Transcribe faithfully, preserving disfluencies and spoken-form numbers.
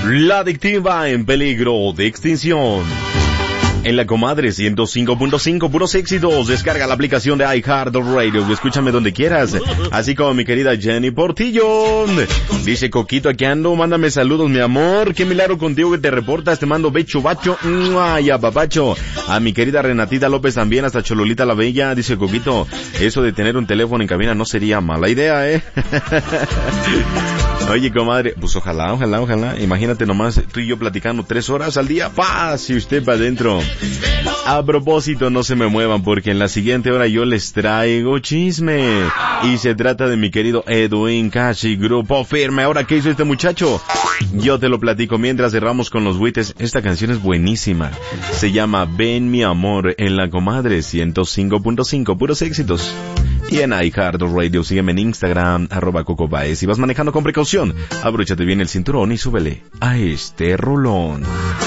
La Adictiva en peligro de extinción. En la comadre ciento cinco punto cinco, puros éxitos. Descarga la aplicación de iHeartRadio. Escúchame donde quieras. Así como mi querida Jenny Portillo. Dice Coquito, aquí ando. Mándame saludos, mi amor. Qué milagro contigo que te reportas. Te mando becho, bacho. Ay, a papacho. A mi querida Renatita López también. Hasta Chololita la Bella. Dice Coquito, eso de tener un teléfono en cabina no sería mala idea, ¿eh? Oye, comadre, pues ojalá, ojalá, ojalá. Imagínate nomás tú y yo platicando tres horas al día. ¡Paz! Y usted para adentro. A propósito, no se me muevan porque en la siguiente hora yo les traigo chisme. Y se trata de mi querido Edwin Cash y Grupo Firme. Ahora, ¿qué hizo este muchacho? Yo te lo platico mientras cerramos con los buites. Esta canción es buenísima. Se llama Ven mi amor en la comadre ciento cinco punto cinco. Puros éxitos. Y en iHeartRadio, sígueme en Instagram, arroba Coco Baez. Si vas manejando con precaución, abróchate bien el cinturón y súbele a este rolón.